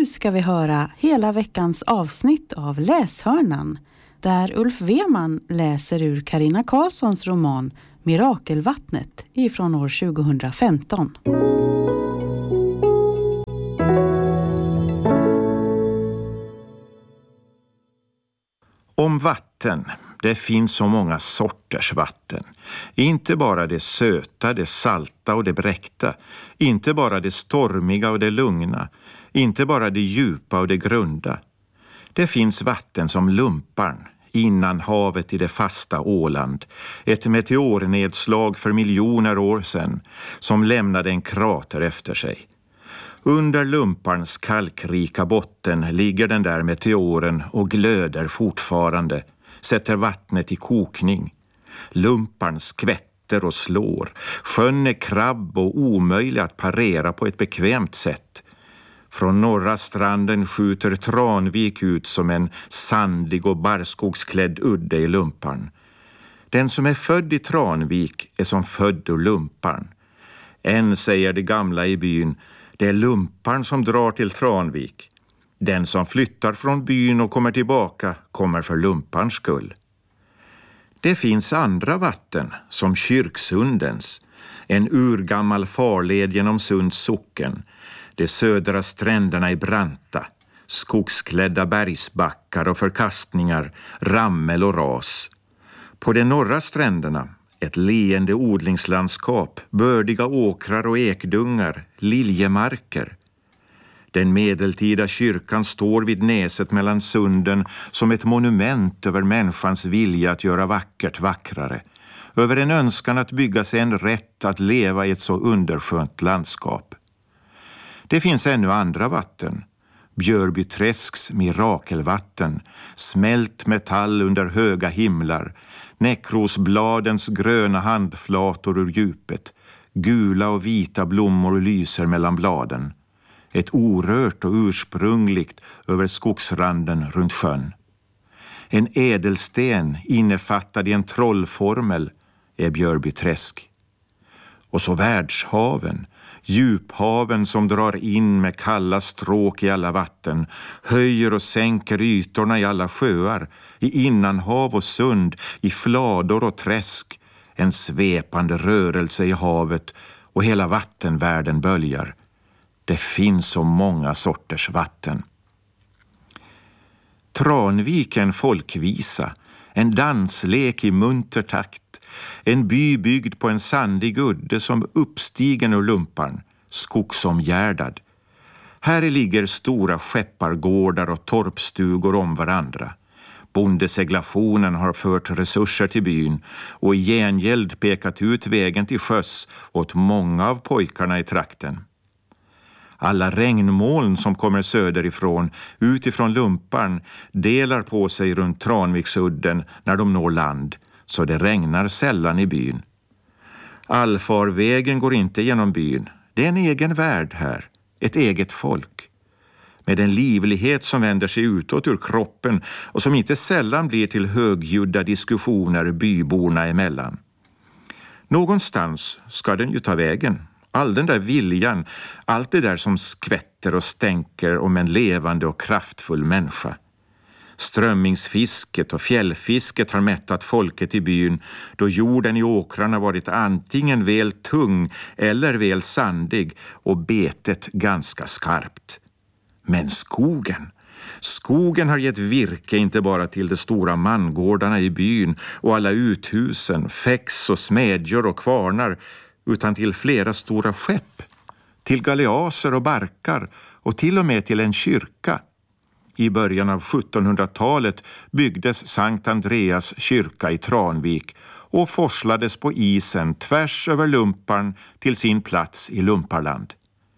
nu ska vi höra hela veckans avsnitt av Läshörnan, där Ulf Weman läser ur Carina Karlssons roman Mirakelvattnet ifrån år 2015. Om vatten. Det finns så många sorters vatten. Inte bara det söta, det salta och det bräckta. Inte bara det stormiga och det lugna. Inte bara det djupa och det grunda. Det finns vatten som Lumparn, innan havet i det fasta Åland. Ett meteornedslag för miljoner år sedan som lämnade en krater efter sig. Under Lumparns kalkrika botten ligger den där meteoren och glöder fortfarande, sätter vattnet i kokning. Lumparn skvätter och slår. Sjön är krabb och omöjlig att parera på ett bekvämt sätt. Från norra stranden skjuter Tranvik ut som en sandig och barrskogsklädd udde i Lumparn. Den som är född i Tranvik är som född ur Lumparn. Än säger de gamla i byn, det är Lumparn som drar till Tranvik. Den som flyttar från byn och kommer tillbaka kommer för Lumparns skull. Det finns andra vatten, som Kyrksundens, en urgammal farled genom Sunds socken. De södra stränderna är branta, skogsklädda bergsbackar och förkastningar, rammel och ras. På de norra stränderna ett leende odlingslandskap, bördiga åkrar och ekdungar, liljemarker. Den medeltida kyrkan står vid näset mellan sunden som ett monument över människans vilja att göra vackert vackrare. Över en önskan att bygga sig en rätt att leva i ett så underskönt landskap. Det finns ännu andra vatten. Björbyträsks mirakelvatten, smält metall under höga himlar, näckrosbladens gröna handflator ur djupet, gula och vita blommor lyser mellan bladen. Ett orört och ursprungligt över skogsranden runt sjön. En ädelsten innefattad i en trollformel är Björbyträsk. Och så världshaven, djuphaven som drar in med kalla stråk i alla vatten, höjer och sänker ytorna i alla sjöar, i innanhav och sund, i flador och träsk, en svepande rörelse i havet och hela vattenvärlden böljar. Det finns så många sorters vatten. Tranvik är en folkvisa, en danslek i munter takt, en by byggd på en sandig udde som uppstigen ur Lumparn, skogsomgärdad. Här ligger stora skeppargårdar och torpstugor om varandra. Bondeseglationen har fört resurser till byn och i gengäld pekat ut vägen till sjöss åt många av pojkarna i trakten. Alla regnmoln som kommer söderifrån, utifrån Lumparn, delar på sig runt Tranviksudden när de når land, så det regnar sällan i byn. Allfarvägen går inte genom byn. Det är en egen värld här, ett eget folk. Med en livlighet som vänder sig utåt ur kroppen och som inte sällan blir till högljudda diskussioner byborna emellan. Någonstans ska den ju ta vägen. All den där viljan, allt det där som skvätter och stänker om en levande och kraftfull människa. Strömmingsfisket och fjällfisket har mättat folket i byn då jorden i åkrarna varit antingen väl tung eller väl sandig och betet ganska skarpt. Men skogen har gett virke inte bara till de stora mangårdarna i byn och alla uthusen, fäx och smedjor och kvarnar, utan till flera stora skepp, till galeaser och barkar och till och med till en kyrka. I början av 1700-talet byggdes Sankt Andreas kyrka i Tranvik och forslades på isen tvärs över Lumparn till sin plats i Lumparland.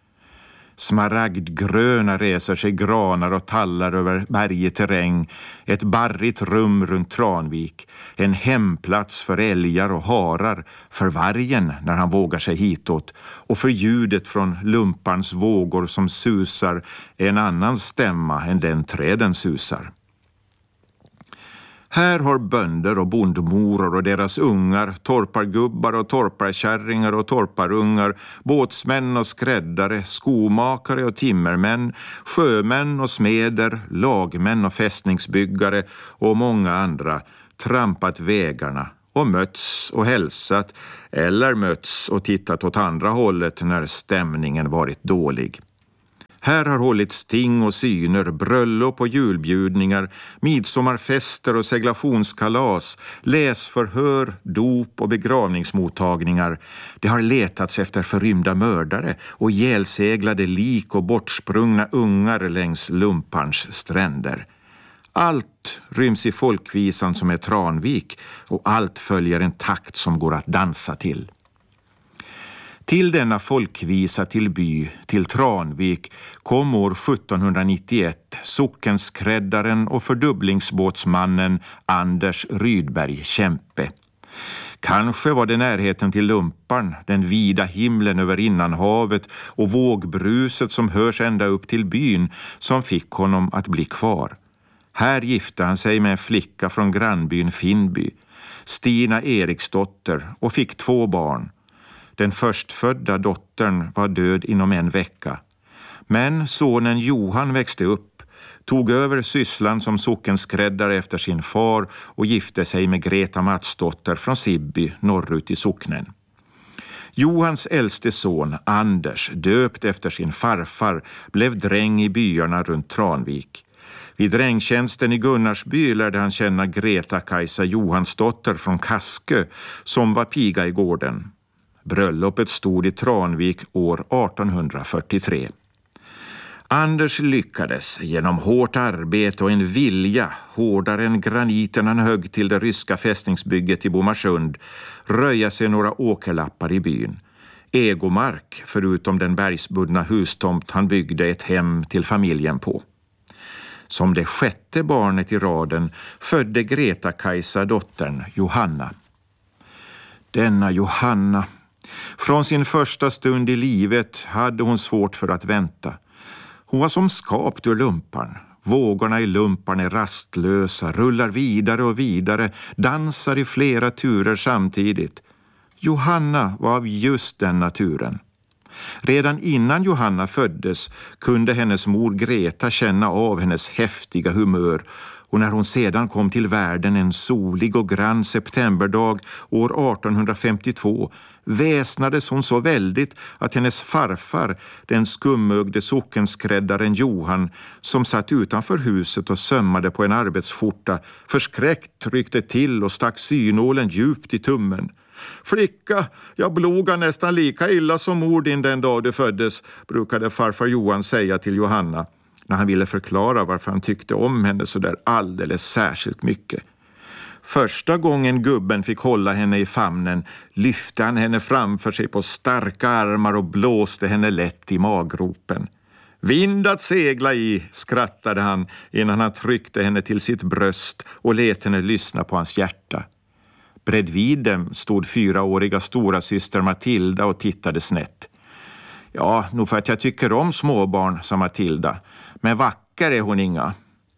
Smaragdgröna reser sig granar och tallar över bergig terräng, ett barrigt rum runt Tranvik, en hemplats för älgar och harar, för vargen när han vågar sig hitåt och för ljudet från Lumparns vågor som susar en annan stämma än den träden susar. Här har bönder och bondmoror och deras ungar, torpargubbar och torparkärringar och torparungar, båtsmän och skräddare, skomakare och timmermän, sjömän och smeder, lagmän och fästningsbyggare och många andra trampat vägarna och mötts och hälsat eller mötts och tittat åt andra hållet när stämningen varit dålig. Här har hållits ting och syner, bröllop och julbjudningar, midsommarfester och seglationskalas, läsförhör, dop och begravningsmottagningar. Det har letats efter förrymda mördare och ihjälseglade lik och bortsprungna ungar längs Lumparns stränder. Allt ryms i folkvisan som är Tranvik och allt följer en takt som går att dansa till. Till denna folkvisa till by, till Tranvik, kom år 1791 sockenskräddaren och fördubblingsbåtsmannen Anders Rydberg Kämpe. Kanske var det närheten till Lumparn, den vida himlen över innanhavet och vågbruset som hörs ända upp till byn som fick honom att bli kvar. Här gifte han sig med en flicka från grannbyn Finnby, Stina Eriksdotter, och fick 2 barn. Den förstfödda dottern var död inom 1 vecka. Men sonen Johan växte upp, tog över sysslan som sockenskräddare efter sin far och gifte sig med Greta Matsdotter från Sibby norrut i socknen. Johans äldste son, Anders, döpt efter sin farfar, blev dräng i byarna runt Tranvik. Vid drängtjänsten i Gunnarsby lärde han känna Greta Kajsa Johansdotter från Kaskö som var piga i gården. Bröllopet stod i Tranvik år 1843. Anders lyckades genom hårt arbete och en vilja, hårdare än graniten han högg till det ryska fästningsbygget i Bomarsund, röja sig några åkerlappar i byn. Egomark, förutom den bergsbundna hustomt han byggde ett hem till familjen på. Som det 6:e barnet i raden födde Greta Kajsa dottern Johanna. Denna Johanna. Från sin första stund i livet hade hon svårt för att vänta. Hon var som skapt ur Lumparn. Vågorna i Lumparn är rastlösa, rullar vidare och vidare, dansar i flera turer samtidigt. Johanna var av just den naturen. Redan innan Johanna föddes kunde hennes mor Greta känna av hennes häftiga humör, och när hon sedan kom till världen en solig och grann septemberdag år 1852 väsnades hon så väldigt att hennes farfar, den skummögde sockenskräddaren Johan, som satt utanför huset och sömmade på en arbetsskjorta, förskräckt ryckte till och stack synålen djupt i tummen. Flicka, jag blogar nästan lika illa som mor din den dag du föddes, brukade farfar Johan säga till Johanna, när han ville förklara varför han tyckte om henne så där alldeles särskilt mycket. Första gången gubben fick hålla henne i famnen lyfte han henne framför sig på starka armar och blåste henne lätt i maggropen. Vind att segla i, skrattade han innan han tryckte henne till sitt bröst och lät henne lyssna på hans hjärta. Bredvid dem stod 4-åriga stora syster Matilda och tittade snett. Ja, nog för att jag tycker om småbarn, sa Matilda, men vacker är hon inga.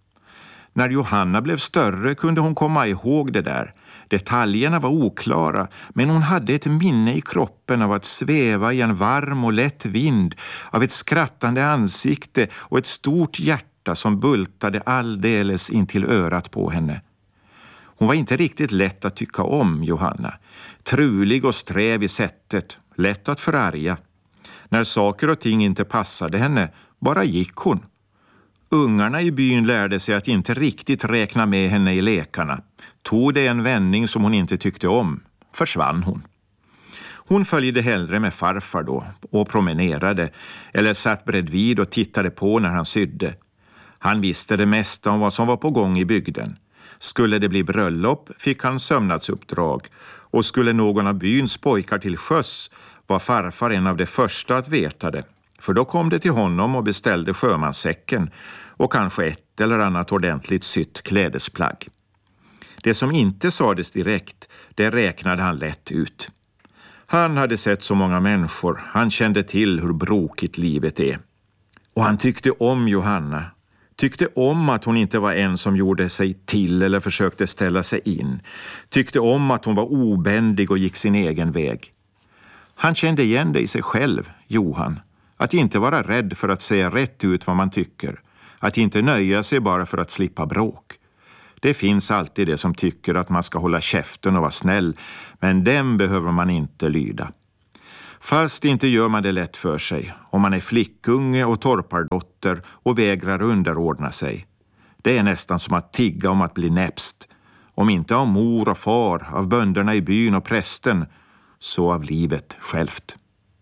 När Johanna blev större kunde hon komma ihåg det där. Detaljerna var oklara, men hon hade ett minne i kroppen av att sväva i en varm och lätt vind, av ett skrattande ansikte och ett stort hjärta som bultade alldeles in till örat på henne. Hon var inte riktigt lätt att tycka om, Johanna. Trulig och sträv i sättet, lätt att förarga. När saker och ting inte passade henne, bara gick hon. Ungarna i byn lärde sig att inte riktigt räkna med henne i lekarna. Tog det en vändning som hon inte tyckte om, försvann hon. Hon följde hellre med farfar då och promenerade, eller satt bredvid och tittade på när han sydde. Han visste det mesta om vad som var på gång i bygden. Skulle det bli bröllop fick han sömnadsuppdrag, och skulle någon av byns pojkar till sjöss var farfar en av de första att veta det. För då kom det till honom och beställde sjömanssäcken och kanske ett eller annat ordentligt sytt klädesplagg. Det som inte sades direkt, det räknade han lätt ut. Han hade sett så många människor, han kände till hur brokigt livet är. Och han tyckte om Johanna. Tyckte om att hon inte var en som gjorde sig till eller försökte ställa sig in. Tyckte om att hon var obändig och gick sin egen väg. Han kände igen det i sig själv, Johan. Att inte vara rädd för att säga rätt ut vad man tycker. Att inte nöja sig bara för att slippa bråk. Det finns alltid det som tycker att man ska hålla käften och vara snäll, men den behöver man inte lyda. Fast inte gör man det lätt för sig om man är flickunge och torpardotter och vägrar underordna sig. Det är nästan som att tigga om att bli näpst. Om inte av mor och far, av bönderna i byn och prästen, så av livet självt.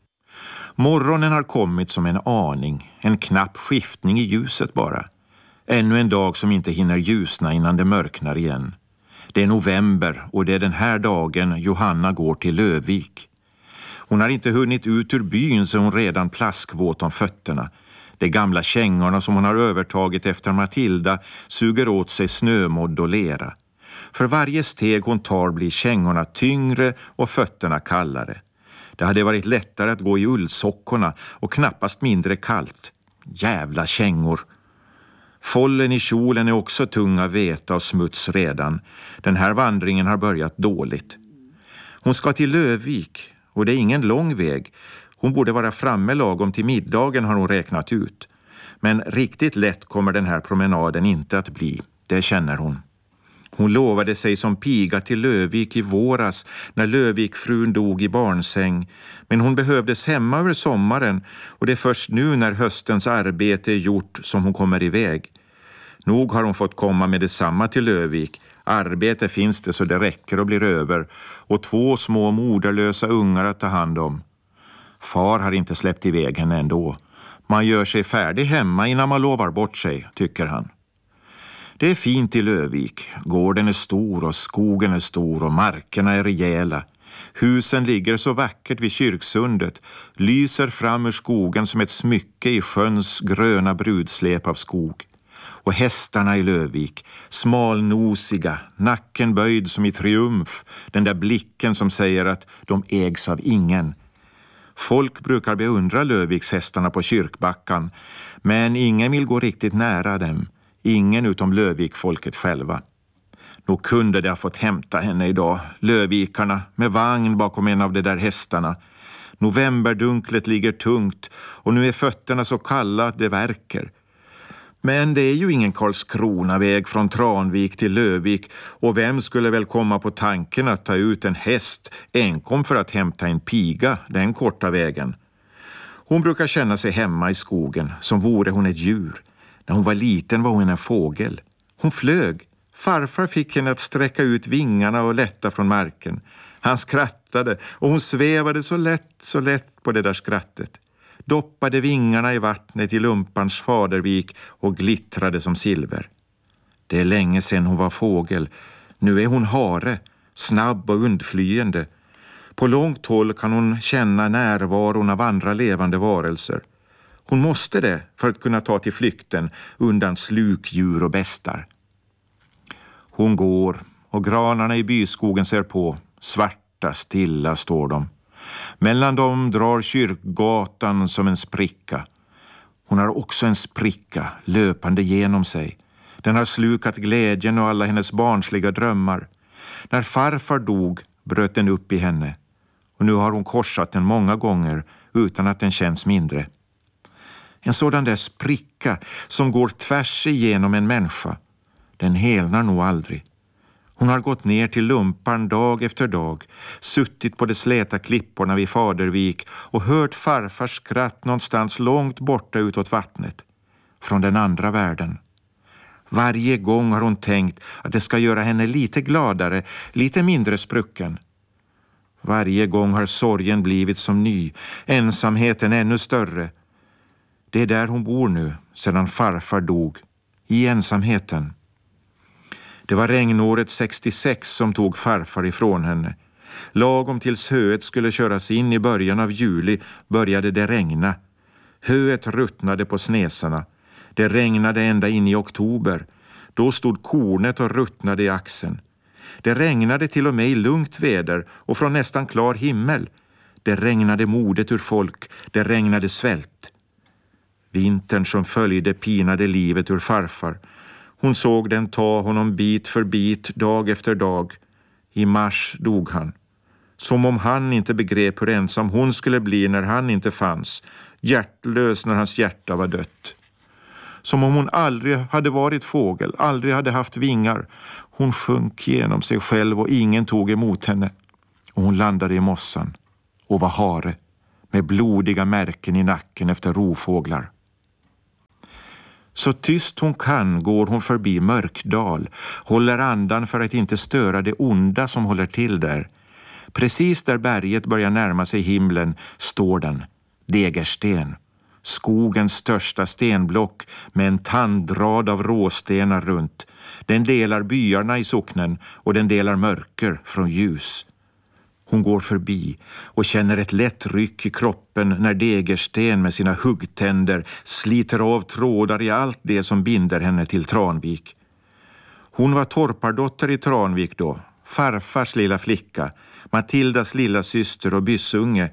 Morgonen har kommit som en aning, en knapp skiftning i ljuset bara. Ännu en dag som inte hinner ljusna innan det mörknar igen. Det är november och det är den här dagen Johanna går till Lövvik. Hon har inte hunnit ut ur byn så hon redan plaskvåt om fötterna. De gamla kängorna som hon har övertagit efter Matilda suger åt sig snömodd och lera. För varje steg hon tar blir kängorna tyngre och fötterna kallare. Det hade varit lättare att gå i ullsockorna och knappast mindre kallt. Jävla kängor! Follen i kjolen är också tung av veta och smuts redan. Den här vandringen har börjat dåligt. Hon ska till Lövvik och det är ingen lång väg. Hon borde vara framme lagom till middagen har hon räknat ut. Men riktigt lätt kommer den här promenaden inte att bli. Det känner hon. Hon lovade sig som piga till Lövvik i våras när Lövvikfrun dog i barnsäng. Men hon behövdes hemma över sommaren och det är först nu när höstens arbete är gjort som hon kommer iväg. Nog har hon fått komma med detsamma till Lövvik. Arbete finns det så det räcker och blir över. Och 2 små moderlösa ungar att ta hand om. Far har inte släppt iväg henne ändå. Man gör sig färdig hemma innan man lovar bort sig, tycker han. Det är fint i Lövvik. Gården är stor och skogen är stor och markerna är rejäla. Husen ligger så vackert vid kyrksundet, lyser fram ur skogen som ett smycke i sjöns gröna brudsläp av skog. Och hästarna i Lövvik, smalnosiga, nacken böjd som i triumf, den där blicken som säger att de ägs av ingen. Folk brukar beundra Lövviks hästarna på kyrkbackan, men ingen vill gå riktigt nära dem. Ingen utom Lövvikfolket själva. Nog kunde de ha fått hämta henne idag, Lövvikarna, med vagn bakom en av de där hästarna. Novemberdunklet ligger tungt och nu är fötterna så kalla att det värker. Men det är ju ingen Karlskrona-väg från Tranvik till Lövvik och vem skulle väl komma på tanken att ta ut en häst enkom för att hämta en piga den korta vägen. Hon brukar känna sig hemma i skogen som vore hon ett djur. När hon var liten var hon en fågel. Hon flög. Farfar fick henne att sträcka ut vingarna och lätta från marken. Han skrattade och hon svävade så lätt på det där skrattet. Doppade vingarna i vattnet i lumparns fadervik och glittrade som silver. Det är länge sedan hon var fågel. Nu är hon hare, snabb och undflyende. På långt håll kan hon känna närvaron av andra levande varelser. Hon måste det för att kunna ta till flykten undan slukdjur och bestar. Hon går och granarna i byskogen ser på. Svarta, stilla står de. Mellan dem drar kyrkgatan som en spricka. Hon har också en spricka löpande genom sig. Den har slukat glädjen och alla hennes barnsliga drömmar. När farfar dog bröt den upp i henne. Och nu har hon korsat den många gånger utan att den känns mindre. En sådan där spricka som går tvärs igenom en människa. Den helnar nog aldrig. Hon har gått ner till lumparn dag efter dag, suttit på de släta klipporna vid Fadervik och hört farfars skratt någonstans långt borta utåt vattnet. Från den andra världen. Varje gång har hon tänkt att det ska göra henne lite gladare, lite mindre sprucken. Varje gång har sorgen blivit som ny, ensamheten ännu större. Det är där hon bor nu, sedan farfar dog, i ensamheten. Det var regnåret 66 som tog farfar ifrån henne. Lagom tills höet skulle köras in i början av juli började det regna. Höet ruttnade på snesarna. Det regnade ända in i oktober. Då stod kornet och ruttnade i axeln. Det regnade till och med i lugnt väder och från nästan klar himmel. Det regnade modet ur folk. Det regnade svält. Vintern som följde pinade livet ur farfar. Hon såg den ta honom bit för bit, dag efter dag. I mars dog han. Som om han inte begrep hur ensam hon skulle bli när han inte fanns. Hjärtlös när hans hjärta var dött. Som om hon aldrig hade varit fågel, aldrig hade haft vingar. Hon sjönk genom sig själv och ingen tog emot henne. Och hon landade i mossan och var hare med blodiga märken i nacken efter rovfåglar. Så tyst hon kan går hon förbi Mörkdal, håller andan för att inte störa det onda som håller till där. Precis där berget börjar närma sig himlen står den, Degersten. Skogens största stenblock med en tandrad av råstenar runt. Den delar byarna i socknen och den delar mörker från ljus. Hon går förbi och känner ett lätt ryck i kroppen när Degersten med sina huggtänder sliter av trådar i allt det som binder henne till Tranvik. Hon var torpardotter i Tranvik då, farfars lilla flicka, Matildas lilla syster och byssunge.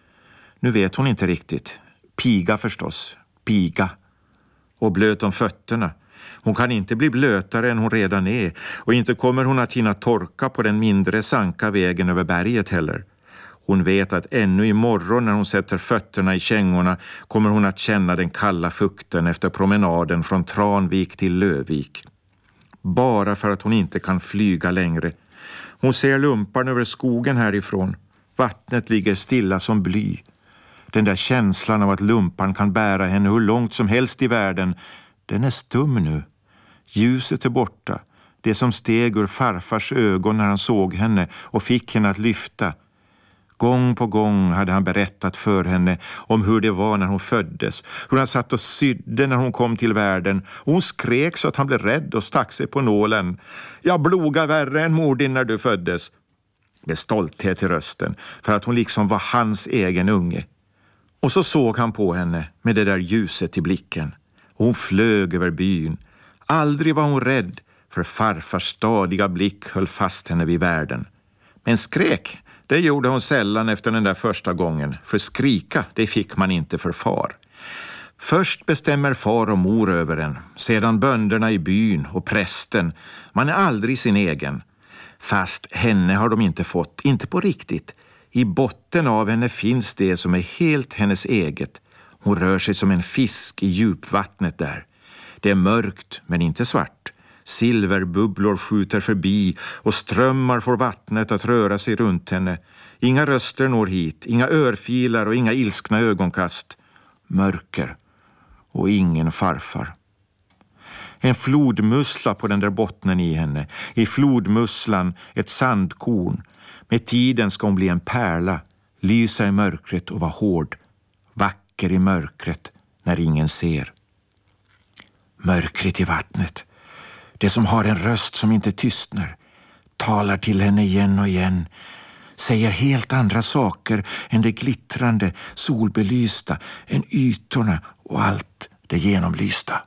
Nu vet hon inte riktigt. Piga förstås, piga. Och blöt om fötterna. Hon kan inte bli blötare än hon redan är och inte kommer hon att hinna torka på den mindre sanka vägen över berget heller. Hon vet att ännu imorgon när hon sätter fötterna i kängorna kommer hon att känna den kalla fukten efter promenaden från Tranvik till Lövik. Bara för att hon inte kan flyga längre. Hon ser lumparna över skogen härifrån. Vattnet ligger stilla som bly. Den där känslan av att lumpan kan bära henne hur långt som helst i världen, den är stum nu. Ljuset är borta. Det som steg ur farfars ögon när han såg henne och fick henne att lyfta. Gång på gång hade han berättat för henne om hur det var när hon föddes. Hur han satt och sydde när hon kom till världen. Och hon skrek så att han blev rädd och stack sig på nålen. Jag bloga värre än mor din när du föddes. Med stolthet i rösten för att hon liksom var hans egen unge. Och så såg han på henne med det där ljuset i blicken. Hon flög över byn. Aldrig var hon rädd för farfars stadiga blick höll fast henne vid världen. Men skrek, det gjorde hon sällan efter den där första gången. För skrika, det fick man inte för far. Först bestämmer far och mor över en. Sedan bönderna i byn och prästen. Man är aldrig sin egen. Fast henne har de inte fått, inte på riktigt. I botten av henne finns det som är helt hennes eget. Hon rör sig som en fisk i djupvattnet där. Det är mörkt men inte svart. Silverbubblor skjuter förbi och strömmar får vattnet att röra sig runt henne. Inga röster når hit, inga örfilar och inga ilskna ögonkast. Mörker och ingen farfar. En flodmussla på den där bottnen i henne. I flodmusslan ett sandkorn. Med tiden ska hon bli en pärla, lysa i mörkret och vara hård. Vacker i mörkret när ingen ser. Mörkret i vattnet. Det som har en röst som inte tystnar. Talar till henne igen och igen. Säger helt andra saker än det glittrande, solbelysta, än ytorna och allt det genomlysta.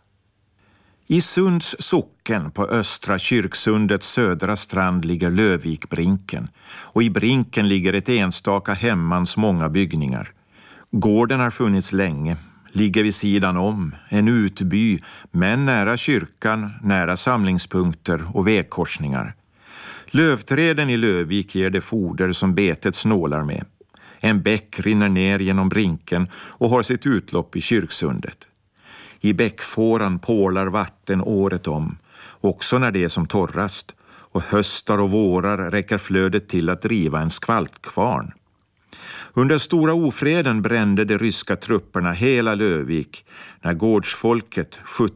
I Sunds socken på östra Kyrksundets södra strand ligger Lövikbrinken. Och i brinken ligger ett enstaka hemmans många byggningar. Gården har funnits länge. Ligger vid sidan om, en utby, men nära kyrkan, nära samlingspunkter och vägkorsningar. Lövträden i Lövik ger det foder som betet snålar med. En bäck rinner ner genom brinken och har sitt utlopp i Kyrksundet. I bäckfåran pålar vatten året om, också när det är som torrast, och höstar och vårar räcker flödet till att driva en skvaltkvarn. Under stora ofreden brände de ryska trupperna hela Lövik. När gårdsfolket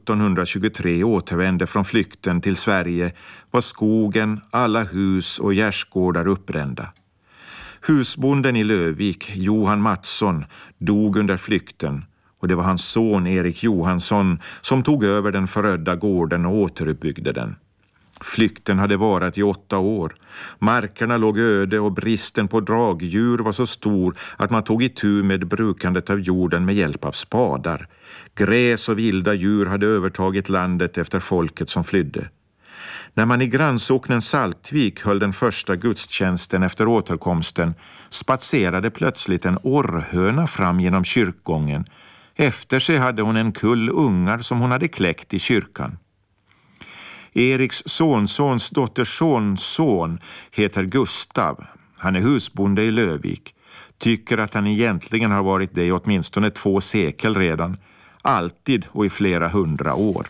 1723 återvände från flykten till Sverige var skogen, alla hus och gärsgårdar uppbrända. Husbonden i Lövik, Johan Mattsson, dog under flykten och det var hans son Erik Johansson som tog över den förödda gården och återuppbyggde den. Flykten hade varit i 8 år. Markerna låg öde och bristen på dragdjur var så stor att man tog itu med brukandet av jorden med hjälp av spadar. Gräs och vilda djur hade övertagit landet efter folket som flydde. När man i grannsocknen Saltvik höll den första gudstjänsten efter återkomsten spatserade plötsligt en orrhöna fram genom kyrkgången. Efter sig hade hon en kull ungar som hon hade kläckt i kyrkan. Eriks sonsons dotters sonson heter Gustav. Han är husbonde i Lövik. Tycker att han egentligen har varit det i åtminstone 2 sekel redan. Alltid och i flera 100 år.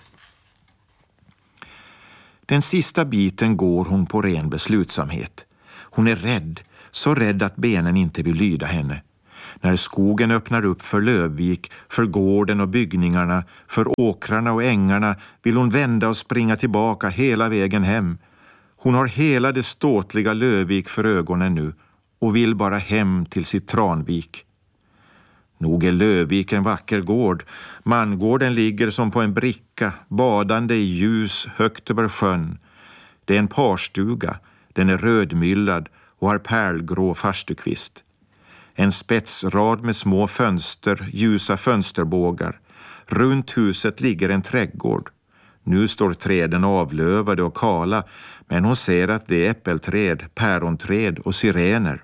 Den sista biten går hon på ren beslutsamhet. Hon är rädd, så rädd att benen inte vill lyda henne. När skogen öppnar upp för Lövik, för gården och byggningarna, för åkrarna och ängarna vill hon vända och springa tillbaka hela vägen hem. Hon har hela det ståtliga Lövik för ögonen nu och vill bara hem till sitt Tranvik. Nog är Lövik en vacker gård. Mangården ligger som på en bricka, badande i ljus högt över sjön. Det är en parstuga, den är rödmyllad och har pärlgrå farstukvist. En spetsrad med små fönster, ljusa fönsterbågar. Runt huset ligger en trädgård. Nu står träden avlövade och kala, men hon ser att det är äppelträd, päronträd och sirener.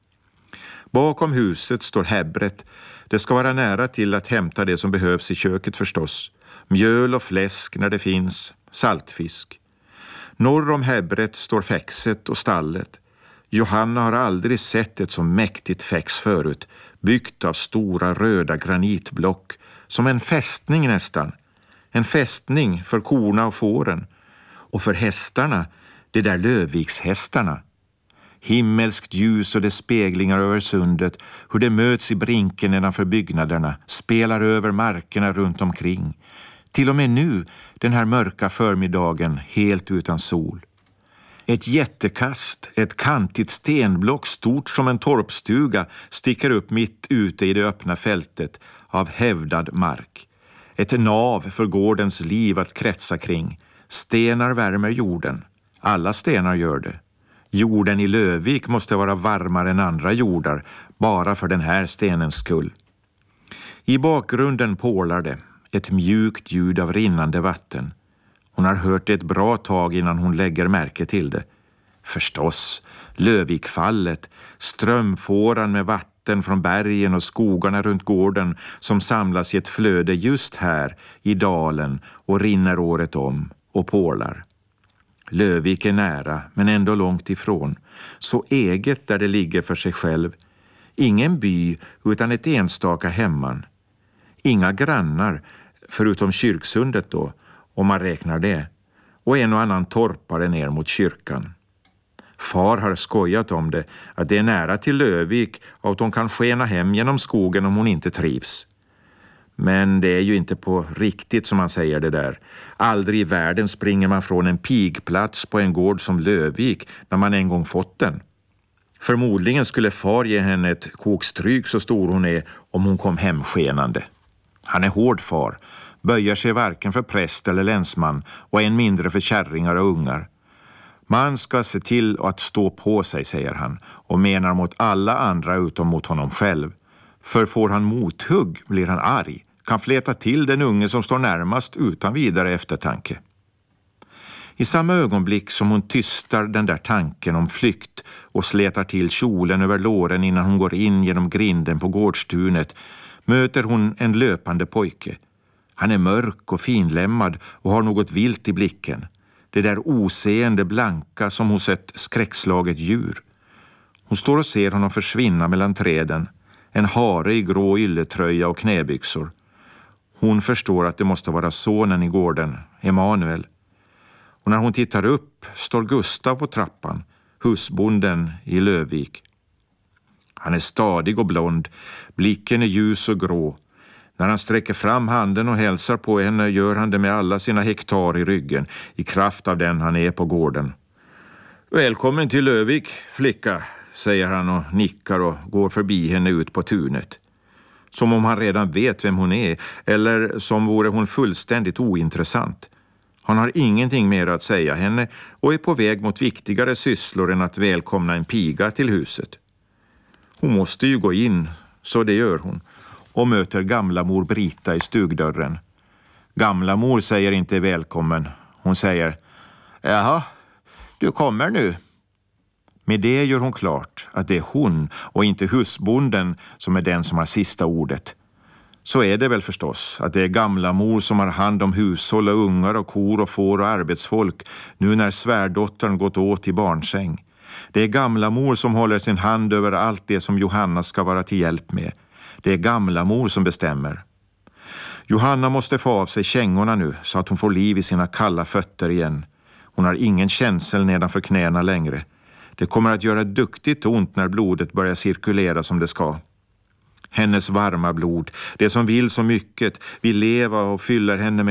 Bakom huset står häbbret. Det ska vara nära till att hämta det som behövs i köket förstås. Mjöl och fläsk när det finns, saltfisk. Norr om häbbret står fäxet och stallet. Johanna har aldrig sett ett så mäktigt fäx förut, byggt av stora röda granitblock, som en fästning nästan. En fästning för korna och fåren. Och för hästarna, det där Lövikshästarna. Himmelskt ljus och dess speglingar över sundet, hur det möts i brinken nedanför byggnaderna, spelar över markerna runt omkring. Till och med nu, den här mörka förmiddagen, helt utan sol. Ett jättekast, ett kantigt stenblock stort som en torpstuga, sticker upp mitt ute i det öppna fältet av hävdad mark. Ett nav för gårdens liv att kretsa kring. Stenar värmer jorden. Alla stenar gör det. Jorden i Lövik måste vara varmare än andra jordar, bara för den här stenens skull. I bakgrunden pålar det, ett mjukt ljud av rinnande vatten. Hon har hört det ett bra tag innan hon lägger märke till det. Förstås, Lövikfallet, strömfåran med vatten från bergen och skogarna runt gården som samlas i ett flöde just här i dalen och rinner året om och pålar. Lövik är nära men ändå långt ifrån, så eget där det ligger för sig själv. Ingen by utan ett enstaka hemman. Inga grannar, förutom kyrksundet då, om man räknar det, och en och annan torpare ner mot kyrkan. Far har skojat om det, att det är nära till Lövik och att hon kan skena hem genom skogen om hon inte trivs. Men det är ju inte på riktigt som man säger det där. Aldrig i världen springer man från en pigplats på en gård som Lövik när man en gång fått den. Förmodligen skulle far ge henne ett kokstryk så stor hon är om hon kom hem skenande. Han är hård far, böjer sig varken för präst eller länsman och än mindre för kärringar och ungar. Man ska se till att stå på sig, säger han, och menar mot alla andra utom mot honom själv. För får han mothugg blir han arg, kan fleta till den unge som står närmast utan vidare eftertanke. I samma ögonblick som hon tystar den där tanken om flykt och sletar till kjolen över låren innan hon går in genom grinden på gårdstunet, möter hon en löpande pojke. Han är mörk och finlämmad och har något vilt i blicken. Det där oseende blanka som hos ett skräckslaget djur. Hon står och ser honom försvinna mellan träden. En hare i grå ylletröja och knäbyxor. Hon förstår att det måste vara sonen i gården, Emanuel. Och när hon tittar upp står Gustav på trappan, husbonden i Lövik. Han är stadig och blond, blicken är ljus och grå. När han sträcker fram handen och hälsar på henne gör han det med alla sina hektar i ryggen, i kraft av den han är på gården. Välkommen till Lövik, flicka, säger han och nickar och går förbi henne ut på tunet. Som om han redan vet vem hon är, eller som vore hon fullständigt ointressant. Han har ingenting mer att säga henne och är på väg mot viktigare sysslor än att välkomna en piga till huset. Hon måste ju gå in, så det gör hon, och möter gamla mor Brita i stugdörren. Gamla mor säger inte välkommen. Hon säger, jaha, du kommer nu. Med det gör hon klart att det är hon och inte husbonden som är den som har sista ordet. Så är det väl förstås att det är gamla mor som har hand om hushåll och ungar och kor och får och arbetsfolk nu när svärdottern gått åt i barnsäng. Det är gamla mor som håller sin hand över allt det som Johanna ska vara till hjälp med. Det är gamla mor som bestämmer. Johanna måste få av sig kängorna nu så att hon får liv i sina kalla fötter igen. Hon har ingen känsel nedanför knäna längre. Det kommer att göra duktigt ont när blodet börjar cirkulera som det ska. Hennes varma blod, det som vill så mycket, vill leva och fyller henne med